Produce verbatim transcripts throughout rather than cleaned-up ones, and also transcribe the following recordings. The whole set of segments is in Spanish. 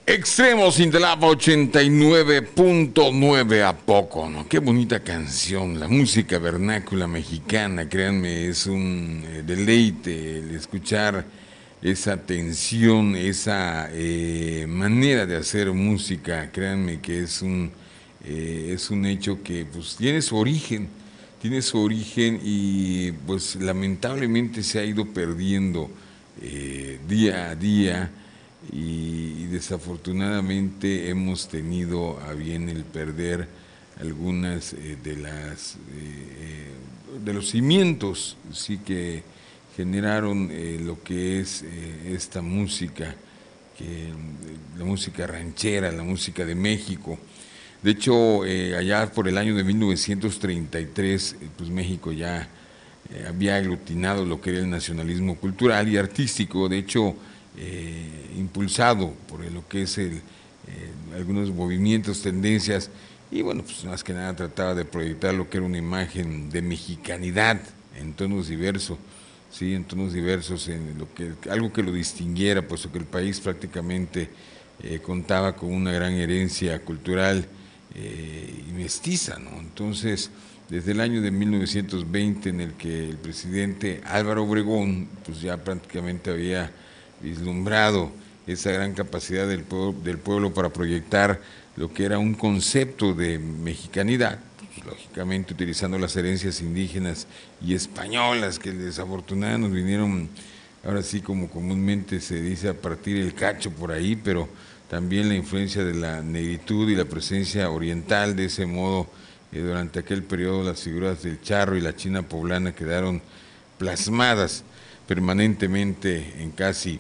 Extremos in the Lab ochenta y nueve punto nueve, ¿a poco, no? Qué bonita canción, la música vernácula mexicana, créanme, es un eh, deleite el escuchar esa tensión, esa eh, manera de hacer música, créanme que es un, eh, es un hecho que pues tiene su origen, tiene su origen y pues lamentablemente se ha ido perdiendo eh, día a día. Y, y desafortunadamente hemos tenido a bien el perder algunas eh, de las eh, de los cimientos sí que generaron eh, lo que es eh, esta música, que la música ranchera, la música de México. De hecho, eh, allá por el año de mil novecientos treinta y tres, eh, pues México ya eh, había aglutinado lo que era el nacionalismo cultural y artístico. De hecho, Eh, impulsado por lo que es el, eh, algunos movimientos, tendencias, y bueno, pues más que nada trataba de proyectar lo que era una imagen de mexicanidad en tonos diversos, sí, en tonos diversos, en lo que, algo que lo distinguiera, puesto que el país prácticamente eh, contaba con una gran herencia cultural eh, y mestiza, ¿no? Entonces, desde el año de mil novecientos veinte, en el que el presidente Álvaro Obregón, pues ya prácticamente había vislumbrado esa gran capacidad del pueblo, del pueblo para proyectar lo que era un concepto de mexicanidad, pues, lógicamente utilizando las herencias indígenas y españolas que desafortunadamente nos vinieron, ahora sí como comúnmente se dice, a partir el cacho por ahí, pero también la influencia de la negritud y la presencia oriental. De ese modo, eh, durante aquel periodo las figuras del charro y la china poblana quedaron plasmadas permanentemente en casi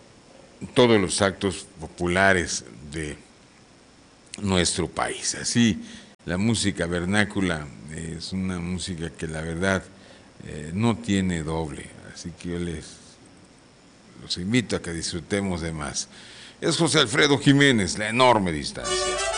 todos los actos populares de nuestro país. Así, la música vernácula es una música que la verdad eh, no tiene doble, así que yo les los invito a que disfrutemos de más. Es José Alfredo Jiménez, La Enorme Distancia.